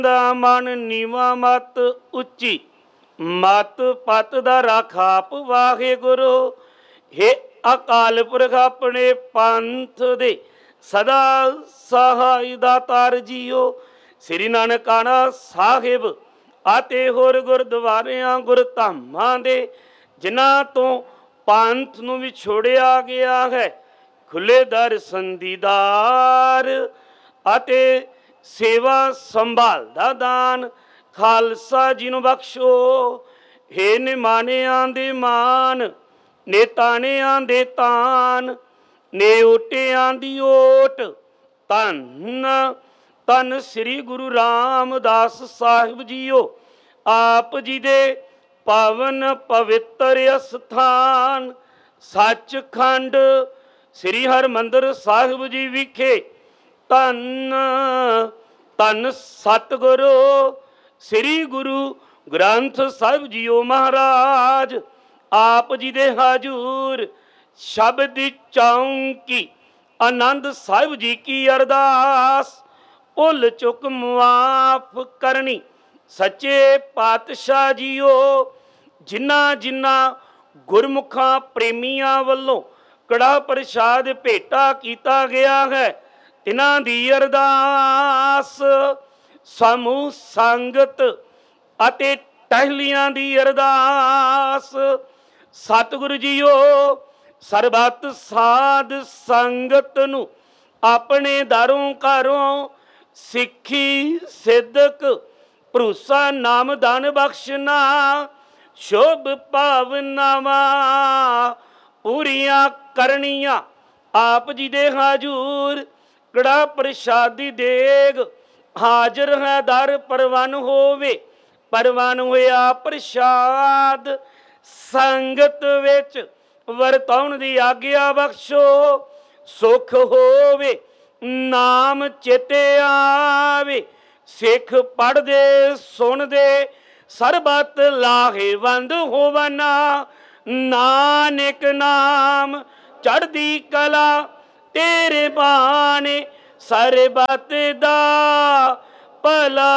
ਦਾ ਮਨ ਨੀਵਾ ਮਤ ਉੱਚੀ, ਮਤ ਪਤ ਦਾ ਰਾਖਾਪ ਵਾਹਿਗੁਰੂ। हे ਅਕਾਲ ਪੁਰਖ ਆਪਣੇ ਪੰਥ ਦੇ ਸਦਾ ਸਹਾਈ ਦਾਤਾਰ ਜੀਓ। ਸ੍ਰੀ ਨਾਨਕਾਣਾ ਸਾਹਿਬ ਅਤੇ ਹੋਰ ਗੁਰਦੁਆਰਿਆਂ ਗੁਰਧਾਮਾਂ ਦੇ ਜਿਨ੍ਹਾਂ ਤੋਂ ਪੰਥ ਨੂੰ ਵਿਛੋੜਿਆ ਗਿਆ ਹੈ, ਖੁੱਲੇ ਦਰਸ਼ਨ ਦੀਦਾਰ ਅਤੇ ਸੇਵਾ ਸੰਭਾਲ ਦਾ ਦਾਨ ਖਾਲਸਾ ਜੀ ਨੂੰ ਬਖਸ਼ੋ। ਹੇ ਨਿਮਾਣਿਆਂ ਦੇ ਮਾਨ, ਨੇ ਤਾਣਿਆਂ ਦੇ ਤਾਨ, ਨੇ ਓਟਿਆਂ ਦੀ ਓਟ। ਧੰਨ ਧੰਨ ਸ੍ਰੀ ਗੁਰੂ ਰਾਮਦਾਸ ਸਾਹਿਬ ਜੀਓ। ਆਪ ਜੀ ਦੇ ਪਾਵਨ ਪਵਿੱਤਰ ਅਸਥਾਨ ਸੱਚਖੰਡ ਸ੍ਰੀ ਹਰਿਮੰਦਰ ਸਾਹਿਬ ਜੀ ਵਿਖੇ ਧੰਨ ਧੰਨ ਸਤਿਗੁਰੂ ਸ੍ਰੀ ਗੁਰੂ ਗ੍ਰੰਥ ਸਾਹਿਬ ਜੀਓ ਮਹਾਰਾਜ ਆਪ ਜੀ ਦੇ ਹਜੂਰ ਸ਼ਬਦ ਚੌਂਕੀ ਆਨੰਦ ਸਾਹਿਬ ਜੀ ਕੀ ਅਰਦਾਸ। ਭੁੱਲ ਚੁੱਕ ਮੁਆਫ ਕਰਨੀ ਸੱਚੇ ਪਾਤਸ਼ਾਹ ਜੀਓ। ਜਿਨ੍ਹਾਂ ਜਿਨ੍ਹਾਂ ਗੁਰਮੁਖਾਂ ਪ੍ਰੇਮੀਆਂ ਵੱਲੋਂ ਕੜਾ ਪ੍ਰਸ਼ਾਦ ਭੇਟਾ ਕੀਤਾ ਗਿਆ ਹੈ, ਤਿਨਾਂ ਦੀ ਅਰਦਾਸ। ਸਮੂਹ ਸੰਗਤ ਅਤੇ ਟਹਿਲੀਆਂ ਦੀ ਅਰਦਾਸ। ਸਤਿਗੁਰੂ ਜੀਓ ਸਰਬੱਤ ਸਾਧ ਸੰਗਤ ਨੂੰ ਆਪਣੇ ਦਰੋਂ ਘਰੋਂ ਸਿੱਖੀ ਸਿੱਧਕ ਭਰੋਸਾ ਨਾਮ ਦਾਨ ਬਖਸ਼ਣਾ। ਸ਼ੁਭ ਭਾਵਨਾਵਾਂ ਪੂਰੀਆਂ ਕਰਨੀਆਂ ਆਪ ਜੀ ਦੇ ਹਜੂਰ। ਕੜਾ ਪ੍ਰਸ਼ਾਦੀ ਦੇਗ ਹਾਜ਼ਰ ਹੈ ਦਰ ਪ੍ਰਵਾਨ ਹੋਵੇ। ਪ੍ਰਵਾਨ ਹੋਇਆ ਪ੍ਰਸ਼ਾਦ ਸੰਗਤ ਵਿੱਚ ਵਰਤਾਉਣ ਦੀ ਆਗਿਆ ਬਖਸ਼ੋ। ਸੁਖ ਹੋਵੇ ਨਾਮ ਚੇਤੇ ਆਵੇ। ਸਿੱਖ ਪੜ੍ਹਦੇ ਸੁਣਦੇ ਸਰਬਤ ਲਾਹੇਵੰਦ ਹੋਵਨਾ। ਨਾਨਕ ਨਾਮ ਚੜ੍ਹਦੀ ਕਲਾ ਤੇਰੇ ਬਾਣੇ ਸਰਬਤ ਦਾ ਭਲਾ।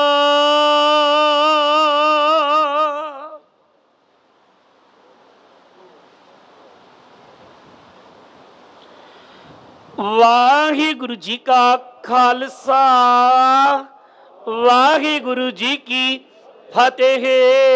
ਵਾਹਿਗੁਰੂ ਜੀ ਕਾ ਖਾਲਸਾ, ਵਾਹਿਗੁਰੂ ਜੀ ਕੀ ਫਤਿਹ।